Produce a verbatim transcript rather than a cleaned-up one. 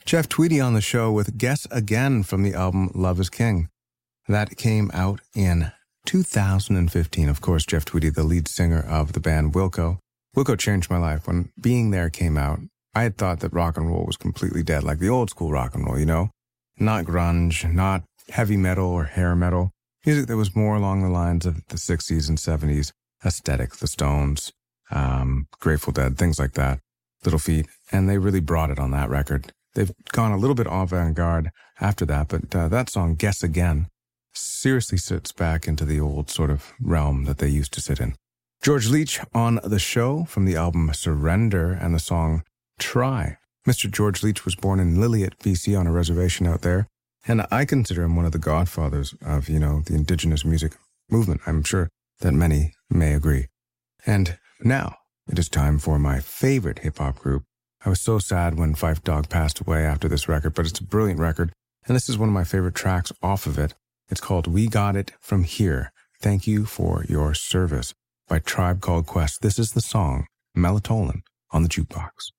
Jeff Tweedy on the show with Guess Again from the album Love is King. That came out in two thousand fifteen. Of course, Jeff Tweedy, the lead singer of the band Wilco. Wilco changed my life. When Being There came out, I had thought that rock and roll was completely dead, like the old school rock and roll, you know? Not grunge, not heavy metal or hair metal. Music that was more along the lines of the sixties and seventies aesthetic, the Stones, um, Grateful Dead, things like that, Little Feat. And they really brought it on that record. They've gone a little bit avant-garde after that, but uh, that song, Guess Again, seriously sits back into the old sort of realm that they used to sit in. George Leach on the show from the album Surrender and the song Try. Mister George Leach was born in Lilliet, B C on a reservation out there, and I consider him one of the godfathers of, you know, the indigenous music movement. I'm sure that many may agree. And now it is time for my favorite hip-hop group. I was so sad when Phife Dawg passed away after this record, but it's a brilliant record, and this is one of my favorite tracks off of it. It's called We Got It From Here. Thank You For Your Service by Tribe Called Quest. This is the song Melatonin on the Jukebox.